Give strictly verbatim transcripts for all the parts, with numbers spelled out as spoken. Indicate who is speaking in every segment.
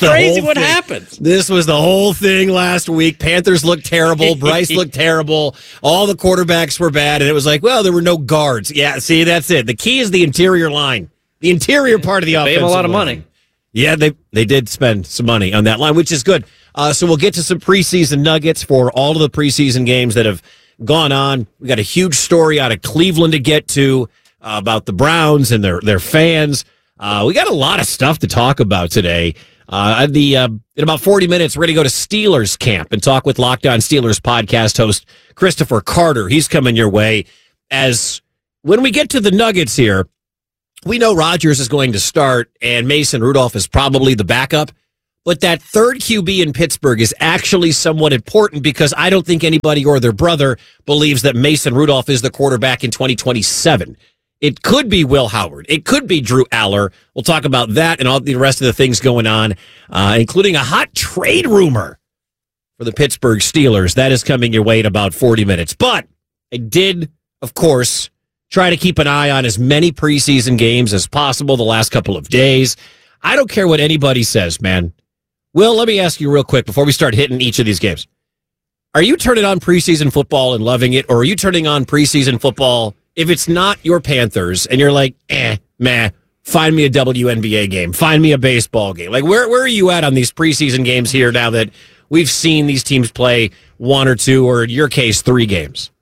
Speaker 1: crazy what happened.
Speaker 2: This was the whole thing last week. Panthers looked terrible. Bryce looked terrible. All the quarterbacks were bad. And it was like, well, there were no guards. Yeah, see, that's it. The key is the interior line. The interior part of the offense.
Speaker 1: They have a lot of money.
Speaker 2: Yeah, they they did spend some money on that line, which is good. Uh, so we'll get to some preseason nuggets for all of the preseason games that have gone on. We got a huge story out of Cleveland to get to uh, about the Browns and their their fans. Uh, we got a lot of stuff to talk about today. Uh, the uh, in about forty minutes, we're going to go to Steelers camp and talk with Locked On Steelers podcast host Christopher Carter. He's coming your way. As when we get to the nuggets here, we know Rodgers is going to start and Mason Rudolph is probably the backup. But that third Q B in Pittsburgh is actually somewhat important because I don't think anybody or their brother believes that Mason Rudolph is the quarterback in twenty twenty-seven. It could be Will Howard. It could be Drew Aller. We'll talk about that and all the rest of the things going on, uh, including a hot trade rumor for the Pittsburgh Steelers. That is coming your way in about forty minutes. But I did, of course, try to keep an eye on as many preseason games as possible the last couple of days. I don't care what anybody says, man. Will, let me ask you real quick before we start hitting each of these games. Are you turning on preseason football and loving it, or are you turning on preseason football if it's not your Panthers and you're like, eh, meh, find me a W N B A game, find me a baseball game? Like, where where are you at on these preseason games here now that we've seen these teams play one or two, or in your case, three games?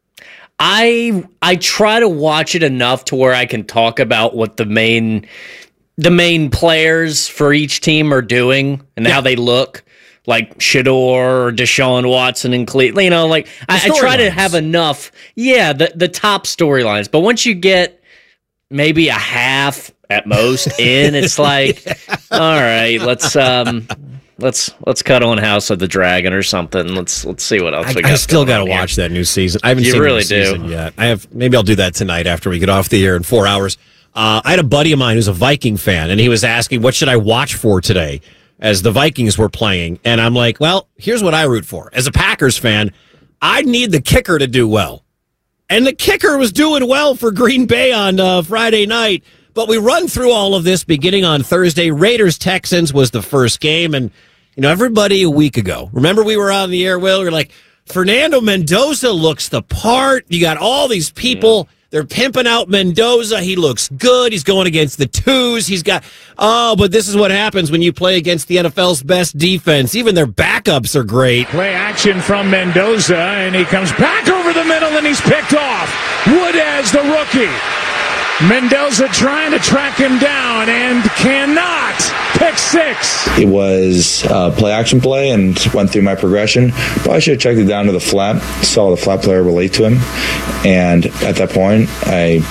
Speaker 1: I I try to watch it enough to where I can talk about what the main the main players for each team are doing and yeah. how they look, like Shedeur or Deshaun Watson and Cleveland. You know, like I, I try to have enough, yeah, the the top storylines. But once you get maybe a half at most in, it's like, yeah. all right, let's um. Let's let's cut on House of the Dragon or something. Let's let's see what else
Speaker 2: I,
Speaker 1: we got.
Speaker 2: I still got to watch that new season. I haven't
Speaker 1: you
Speaker 2: seen
Speaker 1: really
Speaker 2: the new season
Speaker 1: do.
Speaker 2: yet. I have. Maybe I'll do that tonight after we get off the air in four hours. Uh, I had a buddy of mine who's a Viking fan, and he was asking, "What should I watch for today?" As the Vikings were playing, and I'm like, "Well, here's what I root for. As a Packers fan, I need the kicker to do well, and the kicker was doing well for Green Bay on uh, Friday night." But we run through all of this beginning on Thursday. Raiders Texans was the first game, and you know, everybody a week ago, remember we were on the air, Will, we were like, Fernando Mendoza looks the part. You got all these people. They're pimping out Mendoza. He looks good. He's going against the twos. He's got, oh, but this is what happens when you play against the N F L's best defense. Even their backups are great.
Speaker 3: Play action from Mendoza, and he comes back over the middle, and he's picked off. Wood as the rookie. Mendoza trying to track him down and cannot. Pick six.
Speaker 4: It was a play action play and went through my progression. Probably should have checked it down to the flat. Saw the flat player relate to him. And at that point, I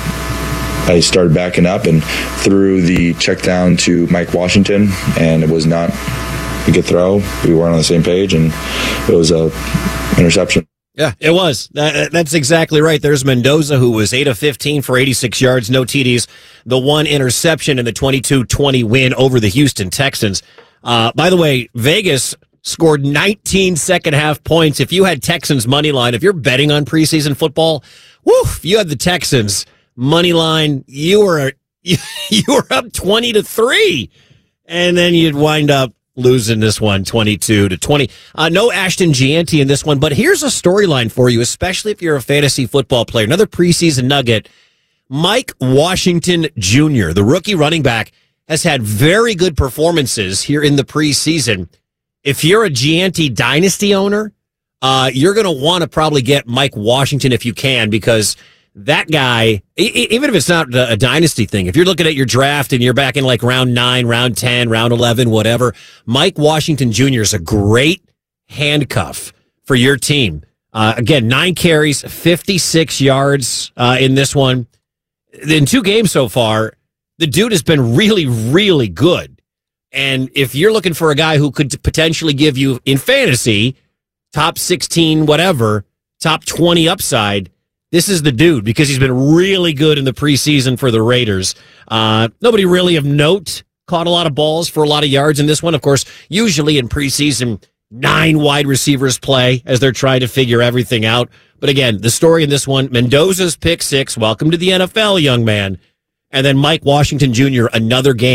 Speaker 4: I started backing up and threw the check down to Mike Washington. And it was not a good throw. We weren't on the same page. And it was a interception.
Speaker 2: Yeah, it was. That, that's exactly right. There's Mendoza, who was eight of fifteen for eighty-six yards, no T Ds, the one interception in the twenty-two twenty win over the Houston Texans. Uh, by the way, Vegas scored nineteen second-half points. If you had Texans money line, if you're betting on preseason football, woof, you had the Texans money line, you were you, you were up twenty to three, and then you'd wind up losing this one twenty-two to twenty. Uh, no Ashton Gianti in this one, but here's a storyline for you, especially if you're a fantasy football player. Another preseason nugget. Mike Washington Junior, the rookie running back, has had very good performances here in the preseason. If you're a Gianti dynasty owner, uh, you're going to want to probably get Mike Washington if you can, because that guy, even if it's not a dynasty thing, if you're looking at your draft and you're back in like round nine, round ten, round eleven, whatever, Mike Washington Junior is a great handcuff for your team. Uh, again, nine carries, fifty-six yards uh, in this one. In two games so far, the dude has been really, really good. And if you're looking for a guy who could potentially give you, in fantasy, top sixteen, whatever, top twenty upside, this is the dude, because he's been really good in the preseason for the Raiders. Uh, nobody really of note caught a lot of balls for a lot of yards in this one. Of course, usually in preseason, nine wide receivers play as they're trying to figure everything out. But again, the story in this one, Mendoza's pick six. Welcome to the N F L, young man. And then Mike Washington Junior, another game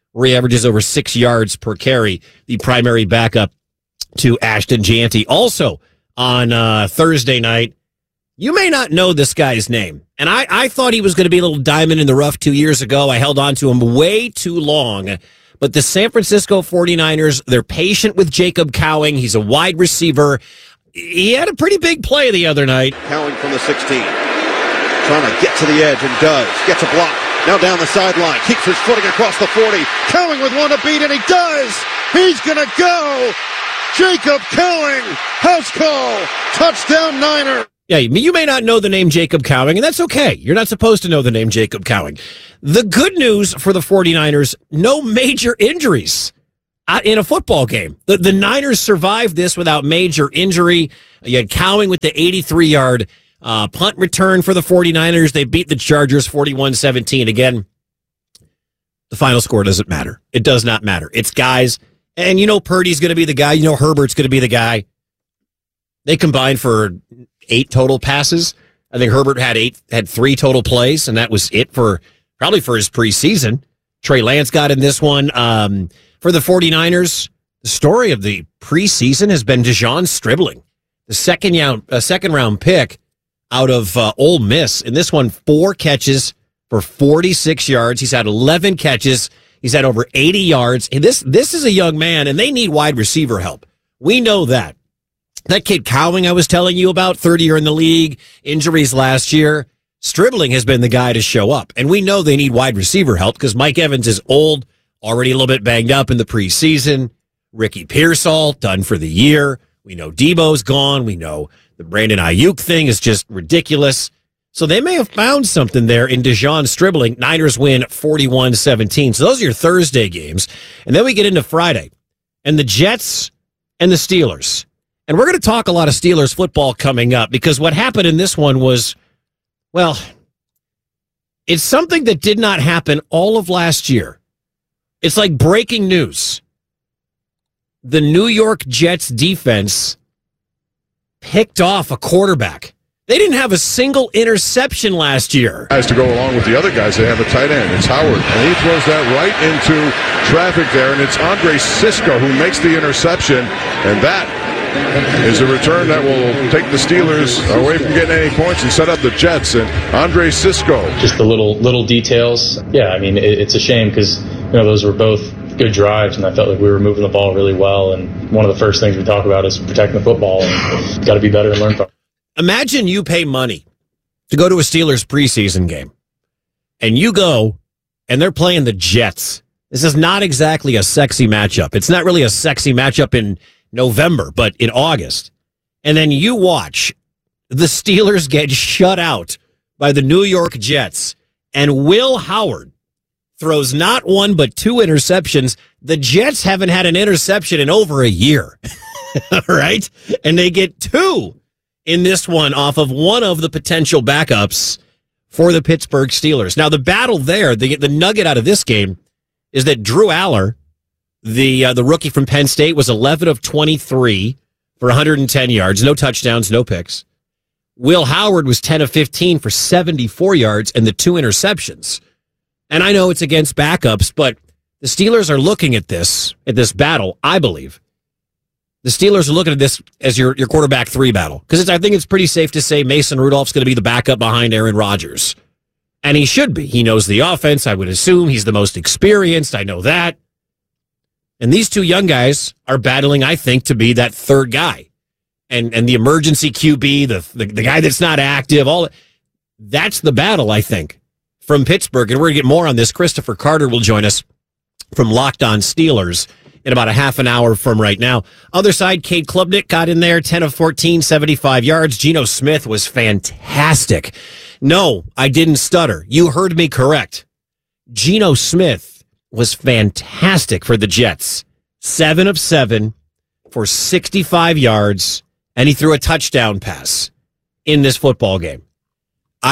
Speaker 2: where he averages over six yards per carry, the primary backup to Ashton Jeanty. Also on uh, Thursday night, you may not know this guy's name. And I, I thought he was going to be a little diamond in the rough two years ago. I held on to him way too long. But the San Francisco forty-niners, they're patient with Jacob Cowing. He's a wide receiver. He had a pretty big play the other night.
Speaker 5: Cowing from the sixteen. Trying to get to the edge and does. Gets a block. Now down the sideline. Keeps his footing across the forty. Cowing with one to beat, and he does. He's going to go. Jacob Cowing. House call. Touchdown Niner.
Speaker 2: Yeah, you may not know the name Jacob Cowing, and that's okay. You're not supposed to know the name Jacob Cowing. The good news for the forty-niners, no major injuries in a football game. The, the Niners survived this without major injury. You had Cowing with the eighty-three-yard uh, punt return for the forty-niners. They beat the Chargers forty-one seventeen. Again, the final score doesn't matter. It does not matter. It's guys, and you know Purdy's going to be the guy. You know Herbert's going to be the guy. They combined for eight total passes. I think Herbert had eight, had three total plays, and that was it for probably for his preseason. Trey Lance got in this one. Um, for the forty-niners, the story of the preseason has been Dejon Stribling, the second round, uh, second round pick out of uh, Ole Miss. In this one, four catches for forty-six yards. He's had eleven catches. He's had over eighty yards. And this, this is a young man, and they need wide receiver help. We know that. That kid Cowing I was telling you about, third year in the league, injuries last year. Stribling has been the guy to show up. And we know they need wide receiver help because Mike Evans is old, already a little bit banged up in the preseason. Ricky Pearsall, done for the year. We know Debo's gone. We know the Brandon Ayuk thing is just ridiculous. So they may have found something there in Dejon Stribling. Niners win forty-one seventeen. So those are your Thursday games. And then we get into Friday. And the Jets and the Steelers. And we're going to talk a lot of Steelers football coming up because what happened in this one was, well, it's something that did not happen all of last year. It's like breaking news. The New York Jets defense picked off a quarterback. They didn't have a single interception last year.
Speaker 6: Guys to go along with the other guys, they have a tight end. It's Howard, and he throws that right into traffic there, and it's Andre Cisco who makes the interception, and that is a return that will take the Steelers away from getting any points and set up the Jets. And Andre Cisco.
Speaker 7: Just the little little details. Yeah, I mean, it, it's a shame because, you know, those were both good drives, and I felt like we were moving the ball really well. And one of the first things we talk about is protecting the football. And got to be better and learn from it.
Speaker 2: Imagine you pay money to go to a Steelers preseason game, and you go, and they're playing the Jets. This is not exactly a sexy matchup. It's not really a sexy matchup in November, but in August. And then you watch the Steelers get shut out by the New York Jets, and Will Howard throws not one but two interceptions. The Jets haven't had an interception in over a year. All right? And they get two in this one off of one of the potential backups for the Pittsburgh Steelers. Now, the battle there, the, the nugget out of this game is that Drew Aller, the uh, the rookie from Penn State, was eleven of twenty-three for one hundred ten yards, no touchdowns, no picks. Will Howard was ten of fifteen for seventy-four yards and the two interceptions. And I know it's against backups, but the Steelers are looking at this, at this battle, I believe. The Steelers are looking at this as your, your quarterback three battle. Because I think it's pretty safe to say Mason Rudolph's going to be the backup behind Aaron Rodgers. And he should be. He knows the offense, I would assume. He's the most experienced. I know that. And these two young guys are battling, I think, to be that third guy. And and the emergency Q B, the, the, the guy that's not active, all that's the battle, I think, from Pittsburgh. And we're going to get more on this. Christopher Carter will join us from Locked On Steelers in about a half an hour from right now. Other side, Cade Klubnik got in there, ten of fourteen, seventy-five yards. Geno Smith was fantastic. No, I didn't stutter. You heard me correct. Geno Smith was fantastic for the Jets. Seven of seven for sixty-five yards, and he threw a touchdown pass in this football game. I,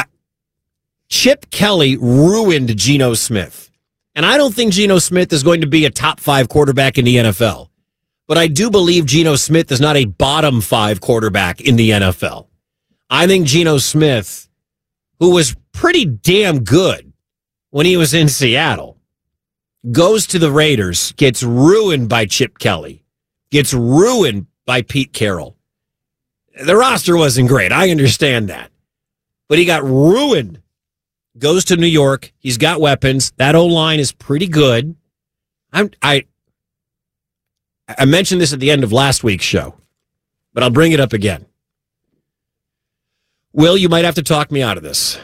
Speaker 2: Chip Kelly ruined Geno Smith. And I don't think Geno Smith is going to be a top five quarterback in the N F L. But I do believe Geno Smith is not a bottom five quarterback in the N F L. I think Geno Smith, who was pretty damn good when he was in Seattle, goes to the Raiders, gets ruined by Chip Kelly, gets ruined by Pete Carroll. The roster wasn't great. I understand that. But he got ruined. Goes to New York. He's got weapons. That O-line is pretty good. I'm, I, I mentioned this at the end of last week's show, but I'll bring it up again. Will, you might have to talk me out of this.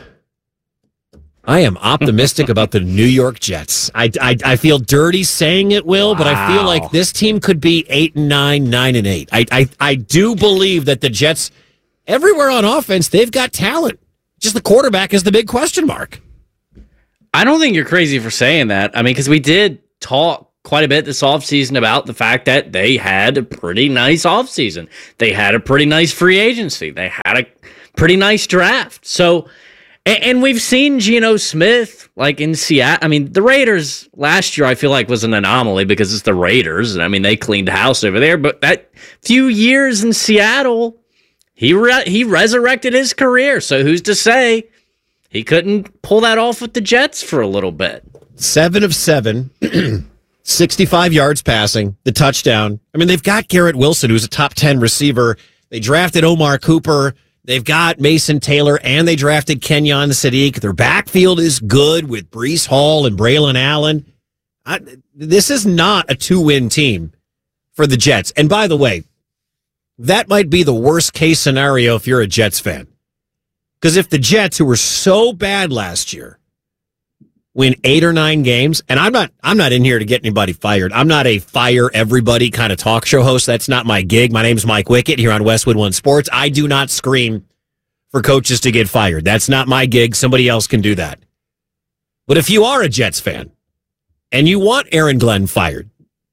Speaker 2: I am optimistic about the New York Jets. I, I, I feel dirty saying it, Will, wow. but I feel like this team could be eight and nine, nine and eight. I, I, I do believe that the Jets, everywhere on offense, they've got talent. Just the quarterback is the big question mark.
Speaker 1: I don't think you're crazy for saying that. I mean, because we did talk quite a bit this offseason about the fact that they had a pretty nice offseason. They had a pretty nice free agency. They had a pretty nice draft. So, and, and we've seen Geno Smith, like in Seattle. I mean, the Raiders last year, I feel like, was an anomaly because it's the Raiders. And I mean, they cleaned house over there. But that few years in Seattle, he re- he resurrected his career. So who's to say he couldn't pull that off with the Jets for a little bit?
Speaker 2: Seven of seven, sixty-five yards passing, the touchdown. I mean, they've got Garrett Wilson, who's a top ten receiver. They drafted Omar Cooper. They've got Mason Taylor, and they drafted Kenyon Sadiq. Their backfield is good with Breece Hall and Braylon Allen. I, this is not a two-win team for the Jets. And by the way, that might be the worst-case scenario if you're a Jets fan. Because if the Jets, who were so bad last year, win eight or nine games, and I'm not I'm not in here to get anybody fired. I'm not a fire everybody kind of talk show host. That's not my gig. My name's Mike Wickett here on Westwood One Sports. I do not scream for coaches to get fired. That's not my gig. Somebody else can do that. But if you are a Jets fan and you want Aaron Glenn fired,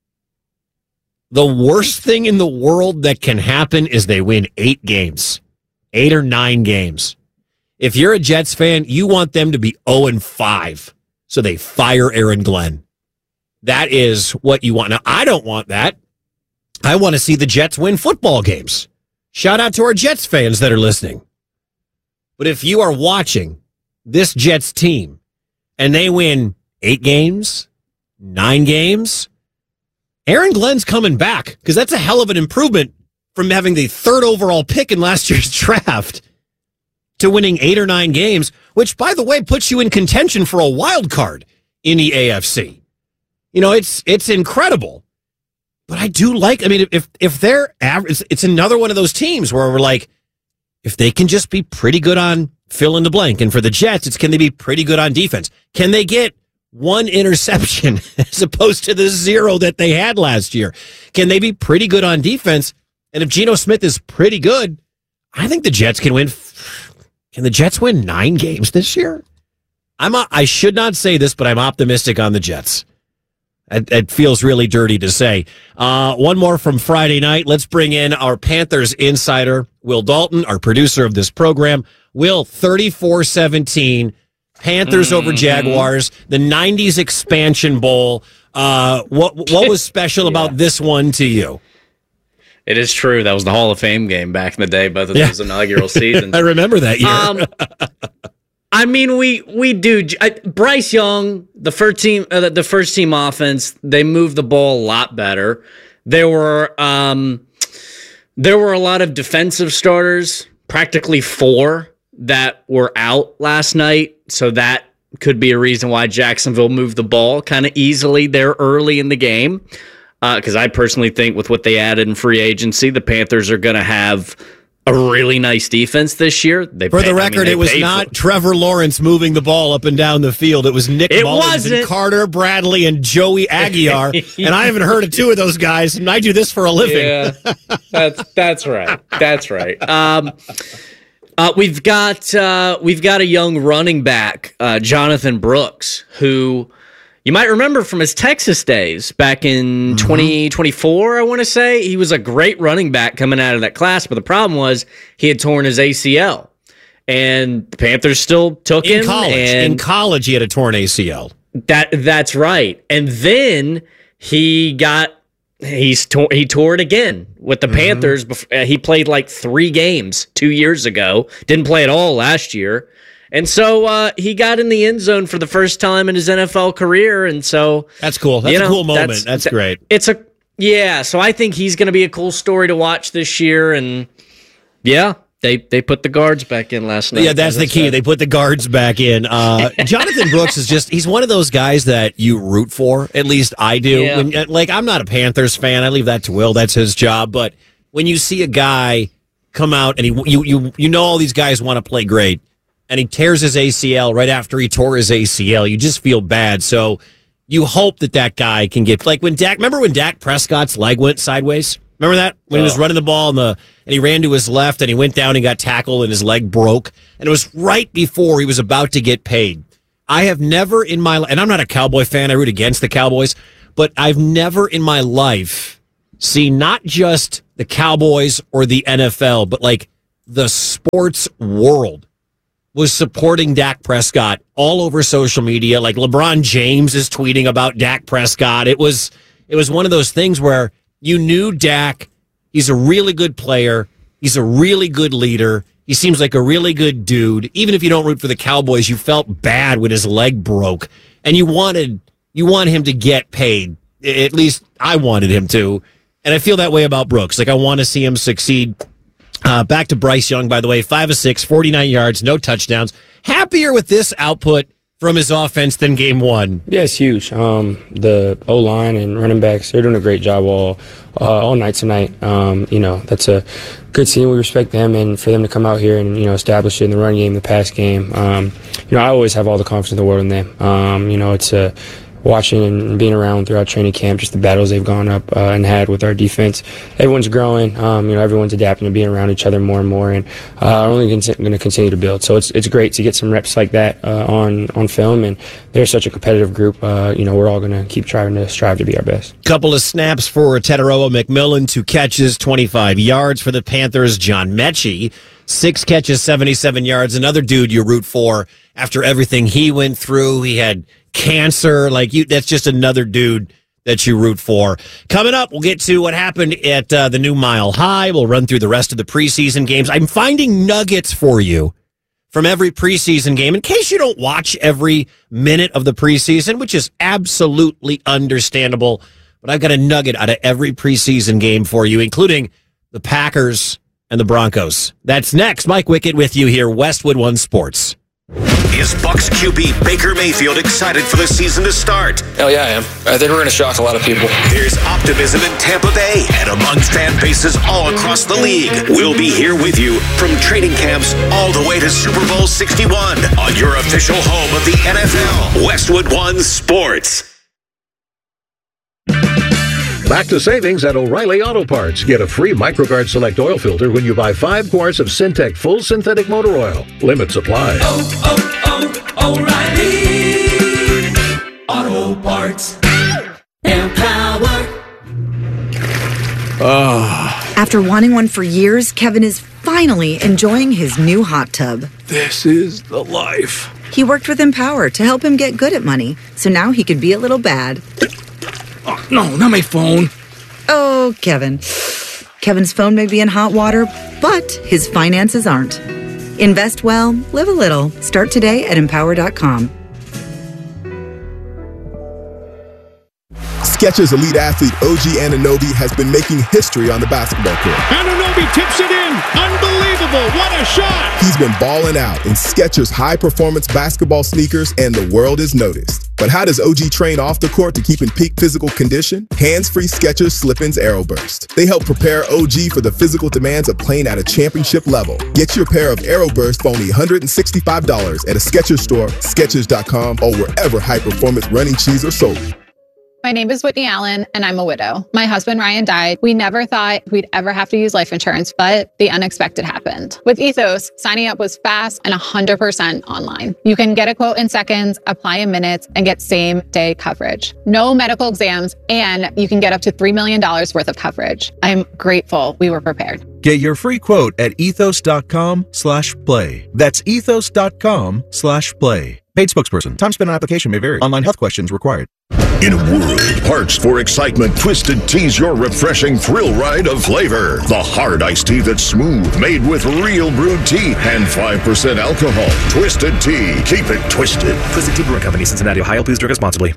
Speaker 2: the worst thing in the world that can happen is they win eight games, eight or nine games. If you're a Jets fan, you want them to be oh and five. So they fire Aaron Glenn. That is what you want. Now, I don't want that. I want to see the Jets win football games. Shout out to our Jets fans that are listening. But if you are watching this Jets team and they win eight games, nine games, Aaron Glenn's coming back because that's a hell of an improvement from having the third overall pick in last year's draft to winning eight or nine games, which, by the way, puts you in contention for a wild card in the A F C. You know, it's it's incredible. But I do like, I mean, if if they're average, it's another one of those teams where we're like, if they can just be pretty good on fill in the blank. And for the Jets, it's can they be pretty good on defense? Can they get one interception as opposed to the zero that they had last year? Can they be pretty good on defense? And if Geno Smith is pretty good, I think the Jets can win. Can the Jets win nine games this year? I'm a, I should not say this, but I'm optimistic on the Jets. It, it feels really dirty to say. Uh, one more from Friday night. Let's bring in our Panthers insider, Will Dalton, our producer of this program. Will, thirty-four seventeen, Panthers mm-hmm. over Jaguars, the nineties expansion bowl. Uh, what what was special yeah. about this one to you?
Speaker 1: It is true. That was the Hall of Fame game back in the day, both of yeah. those inaugural seasons.
Speaker 2: I remember that year.
Speaker 1: um, I mean, we we do. I, Bryce Young, the first team, uh, the first team offense, they moved the ball a lot better. There were um, there were a lot of defensive starters, practically four that were out last night. So that could be a reason why Jacksonville moved the ball kind of easily there early in the game. Because uh, I personally think with what they added in free agency, the Panthers are going to have a really nice defense this year. They
Speaker 2: For
Speaker 1: pay,
Speaker 2: the record,
Speaker 1: I mean,
Speaker 2: it was not
Speaker 1: for-
Speaker 2: Trevor Lawrence moving the ball up and down the field. It was Nick
Speaker 1: it
Speaker 2: Mullins
Speaker 1: wasn't.
Speaker 2: and Carter Bradley and Joey Aguiar. And I haven't heard of two of those guys, and I do this for a living.
Speaker 1: Yeah, that's that's right. That's right. Um, uh, we've got uh, we've got a young running back, uh, Jonathan Brooks, who you might remember from his Texas days back in mm-hmm. twenty twenty-four, I want to say. He was a great running back coming out of that class, but the problem was he had torn his A C L. And the Panthers still took
Speaker 2: in
Speaker 1: him.
Speaker 2: College.
Speaker 1: And
Speaker 2: in college, he had a torn A C L.
Speaker 1: That That's right. And then he got, he's tor- he tore it again with the mm-hmm. Panthers. Before, uh, he played like three games two years ago. Didn't play at all last year. And so uh, he got in the end zone for the first time in his N F L career. And so
Speaker 2: that's cool. That's
Speaker 1: you know,
Speaker 2: a cool moment.
Speaker 1: That's,
Speaker 2: that's great.
Speaker 1: It's a yeah. So I think he's going to be a cool story to watch this year. And yeah, they they put the guards back in last night.
Speaker 2: Yeah, that's the key. Said. They put the guards back in. Uh, Jonathan Brooks is just, he's one of those guys that you root for. At least I do.
Speaker 1: Yeah.
Speaker 2: When, like, I'm not a Panthers fan. I leave that to Will. That's his job. But when you see a guy come out and he you you you know all these guys want to play great, and he tears his A C L right after he tore his A C L, you just feel bad. So you hope that that guy can get, like when Dak, remember when Dak Prescott's leg went sideways? Remember that? When oh. he was running the ball and, the, and he ran to his left and he went down and got tackled and his leg broke. And it was right before he was about to get paid. I have never in my life, and I'm not a Cowboy fan, I root against the Cowboys, but I've never in my life seen not just the Cowboys or the N F L, but like the sports world was supporting Dak Prescott all over social media. Like LeBron James is tweeting about Dak Prescott. It was it was one of those things where you knew Dak, he's a really good player, he's a really good leader, he seems like a really good dude. Even if you don't root for the Cowboys, you felt bad when his leg broke, and you wanted you want him to get paid. At least I wanted him to, and I feel that way about Brooks. Like I want to see him succeed. Uh, back to Bryce Young, by the way, five of six, forty-nine yards, no touchdowns. Happier with this output from his offense than game one.
Speaker 8: Yeah, it's huge. Um, the O-line and running backs, they're doing a great job all uh, all night tonight. Um, you know, that's a good team. We respect them, and for them to come out here and, you know, establish it in the run game, the pass game. Um, you know, I always have all the confidence in the world in them. Um, you know, it's a watching and being around throughout training camp, just the battles they've gone up uh, and had with our defense. Everyone's growing. Um, you know, everyone's adapting to being around each other more and more, and uh, are only going to continue to build. So it's it's great to get some reps like that uh, on on film, and they're such a competitive group. Uh, you know, we're all going to keep trying to strive to be our best.
Speaker 2: Couple of snaps for Tetairoa McMillan, two catches, twenty-five yards for the Panthers. John Mechie, six catches, seventy-seven yards. Another dude you root for after everything he went through. He had cancer, like you, that's just another dude that you root for. Coming up, we'll get to what happened at uh, the new Mile High. We'll run through the rest of the preseason games. I'm finding nuggets for you from every preseason game, in case you don't watch every minute of the preseason, which is absolutely understandable. But I've got a nugget out of every preseason game for you, including the Packers and the Broncos. That's next. Mike Wickett with you here, Westwood One Sports.
Speaker 9: Is Bucs Q B Baker Mayfield excited for the season to start?
Speaker 10: Hell yeah, I am. I think we're going to shock a lot of people.
Speaker 9: There's optimism in Tampa Bay and among fan bases all across the league. We'll be here with you from training camps all the way to Super Bowl sixty-one on your official home of the N F L, Westwood One Sports.
Speaker 11: Back to savings at O'Reilly Auto Parts. Get a free MicroGuard Select oil filter when you buy five quarts of Syntec Full Synthetic Motor Oil. Limit supply.
Speaker 12: Oh, oh, oh, O'Reilly Auto Parts. Empower.
Speaker 13: Oh. After wanting one for years, Kevin is finally enjoying his new hot tub.
Speaker 14: This is the life.
Speaker 13: He worked with Empower to help him get good at money, so now he could be a little bad.
Speaker 14: Oh, no, not my phone.
Speaker 13: Oh, Kevin. Kevin's phone may be in hot water, but his finances aren't. Invest well, live a little. Start today at empower dot com.
Speaker 15: Skechers elite athlete O G Anunoby has been making history on the basketball court.
Speaker 3: Anunoby tips it in. Unbelievable. What a shot.
Speaker 15: He's been balling out in Skechers high-performance basketball sneakers, and the world has noticed. But how does O G train off the court to keep in peak physical condition? Hands-free Skechers Slip-ins Aeroburst. They help prepare O G for the physical demands of playing at a championship level. Get your pair of Aeroburst for only one hundred sixty-five dollars at a Skechers store, Skechers dot com, or wherever high-performance running shoes are sold.
Speaker 16: My name is Whitney Allen, and I'm a widow. My husband, Ryan, died. We never thought we'd ever have to use life insurance, but the unexpected happened. With Ethos, signing up was fast and one hundred percent online. You can get a quote in seconds, apply in minutes, and get same-day coverage. No medical exams, and you can get up to three million dollars worth of coverage. I'm grateful we were prepared.
Speaker 17: Get your free quote at ethos dot com slash play. That's ethos dot com slash play. Paid spokesperson. Time spent on application may vary. Online health questions required.
Speaker 18: In a world parched for excitement, Twisted Tea's your refreshing thrill ride of flavor. The hard iced tea that's smooth, made with real brewed tea and five percent alcohol. Twisted Tea. Keep it twisted.
Speaker 19: Twisted Tea Brewing Company, Cincinnati, Ohio. Please drink responsibly.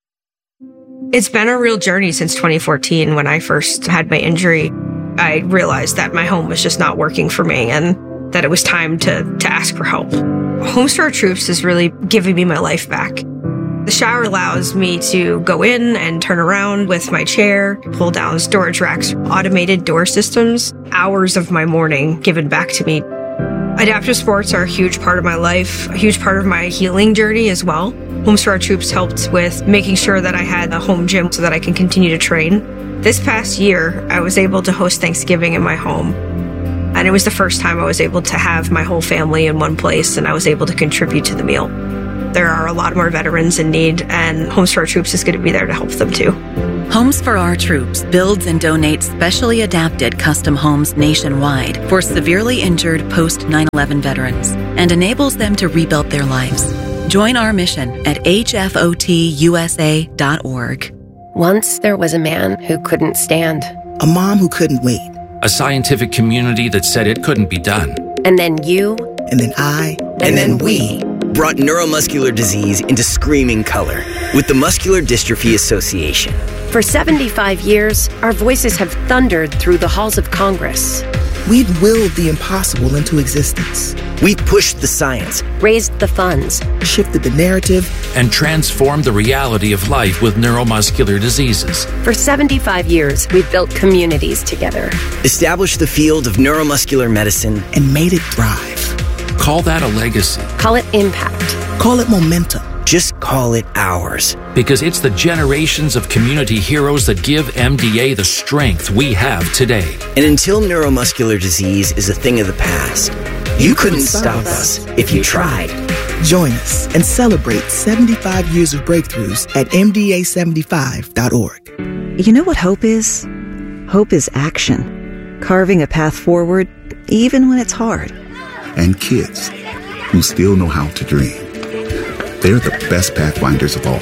Speaker 20: It's been a real journey since twenty fourteen when I first had my injury. I realized that my home was just not working for me and that it was time to, to ask for help. Homes for Our Troops is really giving me my life back. The shower allows me to go in and turn around with my chair, pull down storage racks, automated door systems, hours of my morning given back to me. Adaptive sports are a huge part of my life, a huge part of my healing journey as well. Homes for Our Troops helped with making sure that I had a home gym so that I can continue to train. This past year, I was able to host Thanksgiving in my home. And it was the first time I was able to have my whole family in one place and I was able to contribute to the meal. There are a lot more veterans in need, and Homes for Our Troops is going to be there to help them too.
Speaker 21: Homes for Our Troops builds and donates specially adapted custom homes nationwide for severely injured post nine eleven veterans and enables them to rebuild their lives. Join our mission at H F O T U S A dot org.
Speaker 22: Once there was a man who couldn't stand.
Speaker 23: A mom who couldn't wait.
Speaker 24: A scientific community that said it couldn't be done.
Speaker 22: And then you.
Speaker 23: And then I.
Speaker 22: And, and then, then we.
Speaker 25: Brought neuromuscular disease into screaming color with the Muscular Dystrophy Association.
Speaker 22: For seventy-five years, our voices have thundered through the halls of Congress.
Speaker 23: We've willed the impossible into existence.
Speaker 25: We've pushed the science,
Speaker 22: raised the funds,
Speaker 23: shifted the narrative,
Speaker 24: and transformed the reality of life with neuromuscular diseases.
Speaker 22: For seventy-five years, we've built communities together,
Speaker 25: established the field of neuromuscular medicine,
Speaker 23: and made it thrive.
Speaker 24: Call that a legacy.
Speaker 22: Call it impact.
Speaker 23: Call it momentum.
Speaker 25: Just call it ours.
Speaker 24: Because it's the generations of community heroes that give M D A the strength we have today.
Speaker 25: And until neuromuscular disease is a thing of the past, you, you couldn't, couldn't stop us if you tried.
Speaker 23: Join us and celebrate seventy-five years of breakthroughs at M D A seventy-five dot org.
Speaker 26: You know what hope is? Hope is action. Carving a path forward, even when it's hard.
Speaker 27: And kids who still know how to dream. They're the best pathfinders of all.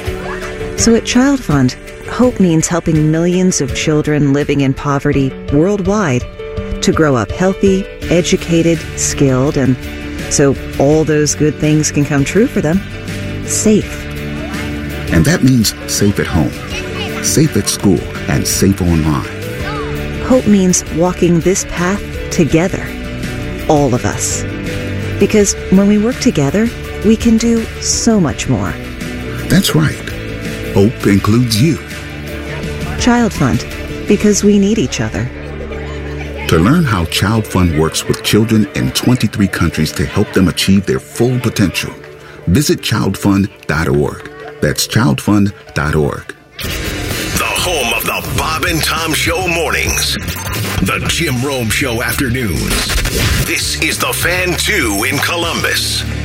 Speaker 26: So at Child Fund, hope means helping millions of children living in poverty worldwide to grow up healthy, educated, skilled, and so all those good things can come true for them. Safe.
Speaker 27: And that means safe at home, safe at school, and safe online.
Speaker 26: Hope means walking this path together. All of us. Because when we work together, we can do so much more.
Speaker 27: That's right. Hope includes you.
Speaker 26: Child Fund, because we need each other.
Speaker 27: To learn how Child Fund works with children in twenty-three countries to help them achieve their full potential, visit child fund dot org. That's child fund dot org.
Speaker 9: The home of the Bob and Tom Show mornings. The Jim Rome Show afternoons. This is The Fan two in Columbus.